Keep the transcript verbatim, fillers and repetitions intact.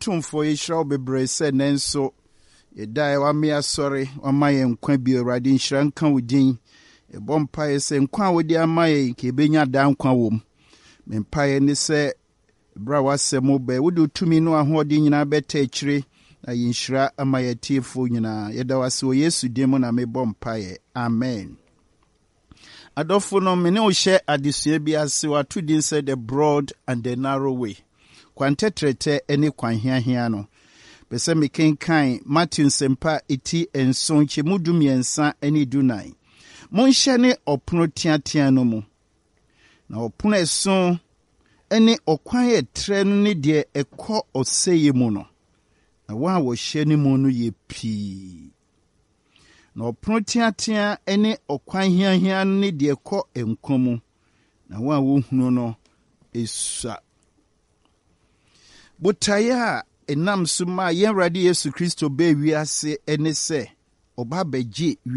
Otumfo Yishra bebre se nenso yeda wa me asori wa maye nkwa bi Awurade nhyira nka wodin e bompa ye se nkwa wodi amaye ke benya da nkwa wom mempa ye ni se bra wasemo be wodi tumi no ahodi nyina beta akire na yinhyira amaye tiefo nyina yeda wase o Yesu dimo na me bompa ye amen. Adofo no me ne o hye adesua bi ase watu din se the broad and the narrow way. Kwantetrete ene kwanhiahia no. Bese me kenkan Matthew sempa eti enson chemudu miensa ene dunai. Monhye ne opono tiatia no mu. Na opono eson ene okwan etre no ne de ekọ oseye mu no. Na wa wo hye ne mu no ye pii. Na opono tiatia ene okwan hiahia no ne de ekọ enkomu. Na wa wo hunu no esua. Butaya enam suma yen Awurade Yesu Kristo be wiase ene se oba beji